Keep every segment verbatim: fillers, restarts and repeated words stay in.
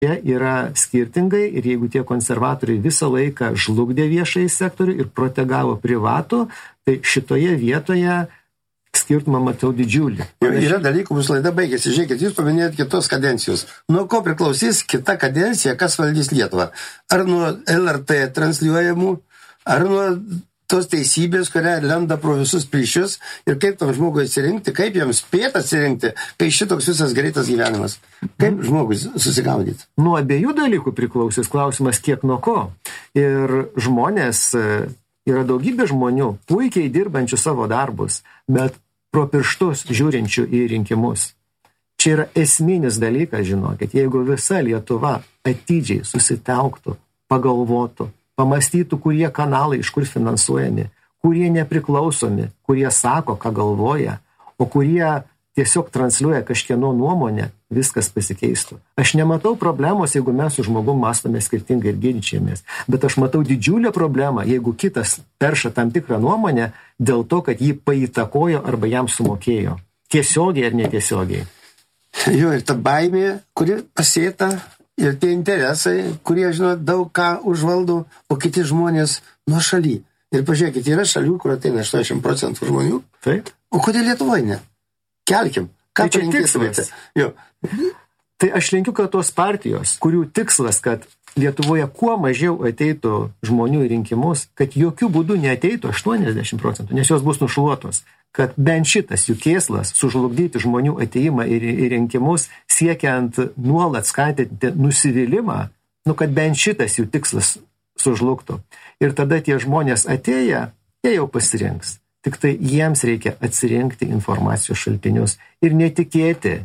Jie yra skirtingai ir jeigu tie konservatoriai visą laiką žlugdė viešąjį sektorių ir protegavo privatų, tai šitoje vietoje skirtumą matau didžiulį. Ir yra dalykų, mūsų laida baigėsi. Žiūrėkit, jūs paminėjot kitos kadencijos. Nuo ko priklausys kita kadencija, kas valdys Lietuvą? Ar nuo L R T transliuojamų, ar nuo tos teisybės, kurią lenda pro visus plyšius ir kaip tam žmogui atsirinkti, kaip jam spėt atsirinkti, kai šitoks visas greitas gyvenimas. Kaip mm. žmogui susigaudyti? Nuo abiejų dalykų priklausys klausimas, kiek nuo ko. Ir žmonės, yra daugybė žmonių, puikiai dirbančių savo darbus, bet pro pirštus žiūrinčių į rinkimus. Čia yra esminis dalykas, žinokit, jeigu visa Lietuva atidžiai susitelktų, pagalvotų, pamastytų, kurie kanalai iš kur finansuojami, kurie nepriklausomi, kurie sako, ką galvoja, o kurie tiesiog transliuoja kažkieno nuomonę, viskas pasikeistų. Aš nematau problemos, jeigu mes su žmogum mąstome skirtingai ir ginčiamės, bet aš matau didžiulę problemą, jeigu kitas perša tam tikrą nuomonę dėl to, kad jį paįtakojo arba jam sumokėjo. Tiesiogiai ar netiesiogiai. Jo, ir ta baimė, kuri pasėta, ir tie interesai, kurie, žinot, daug ką užvaldo, o kiti žmonės nuo šaly. Ir pažiūrėkit, yra šalių, kur ateina aštuoniasdešimt procentų žmonių. Taip. O kodėl Lietuvoje ne? Kelkim. Ką tai čia tikslas? Jo. Tai aš linkiu, kad tos partijos, kurių tikslas, kad Lietuvoje kuo mažiau ateitų žmonių į rinkimus, kad jokių būdų neateitų aštuoniasdešimt procentų, nes jos bus nušluotos. Kad bent šitas jų kėslas sužlugdyti žmonių ateimą į, į rinkimus, siekiant nuolat skatinti nusivylimą, nu, kad bent šitas jų tikslas sužlugtų. Ir tada tie žmonės atėję, jie jau pasirinks. Tik tai jiems reikia atsirinkti informacijos šaltinius ir netikėti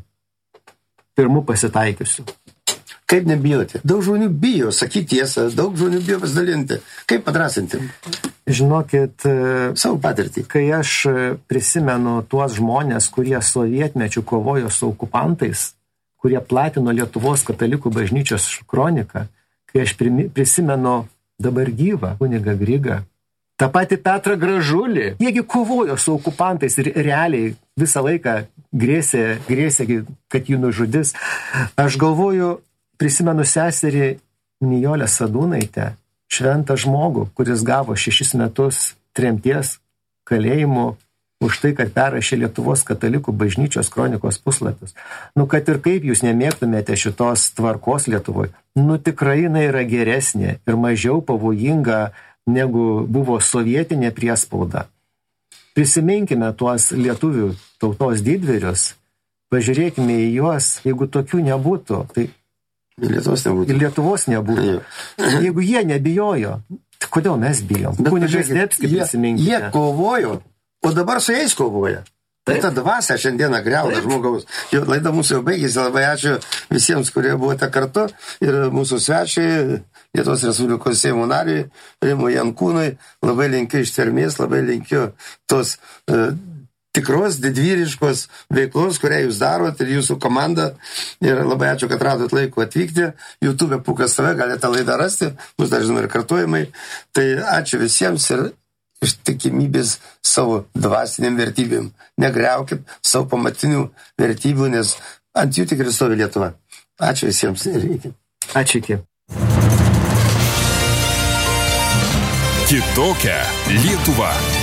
pirmų pasitaikiusių. Kaip nebijoti? Daug žmonių bijo sakyti tiesą, daug žmonių bijo pasidalinti. Kaip padrasinti? Žinokit, savo patirtį. Kai aš prisimenu tuos žmonės, kurie sovietmečių kovojo su okupantais, kurie platino Lietuvos katalikų bažnyčios kroniką, kai aš prisimenu dabar gyvą kunigą Grigą, tą patį Petrą Gražulį, jiegi kovojo su okupantais ir realiai visą laiką grėsė, grėsė, kad jų nužudys. Aš galvoju, prisimenu seserį Nijolę Sadūnaitę, šventą žmogų, kuris gavo šešis metus tremties kalėjimų už tai, kad perrašė Lietuvos katalikų bažnyčios kronikos puslapius. Nu, kad ir kaip jūs nemėgtumėte šitos tvarkos Lietuvoje, nu tikrai jinai yra geresnė ir mažiau pavojinga, negu buvo sovietinė priespauda. Prisiminkime tuos lietuvių tautos didvyrius, pažiūrėkime į juos, jeigu tokių nebūtų, tai Lietuvos nebūtų. Ir Lietuvos nebūtų. Jeigu jie nebijojo, tai kodėl mes bijom? Kunigas Zdebskis prisiminkite. Jie kovojo, o dabar su jais kovoja. Tai ta dvasia šiandieną griauna žmogaus. Jo, laida mūsų jau baigėsi, labai ačiū visiems, kurie buvote kartu ir mūsų svečiai, Lietuvos Respublikos Seimo nariui, Rimui Jankūnui, labai linkiu ištvermės, labai linkiu tos uh, tikros, didvyriškos veiklos, kurią jūs darot ir jūsų komanda. Ir labai ačiū, kad radot laiko atvykti. YouTube Pūkas T V, galite laidą rasti, bus dar žinoma ir kartuojamai. Tai ačiū visiems ir ištikimybės savo dvasiniam vertybėm. Negriaukit savo pamatinių vertybių, nes ant jų tikrai stovi Lietuva. Ačiū visiems ir iki. Ačiū iki. Kitokia Lietuva.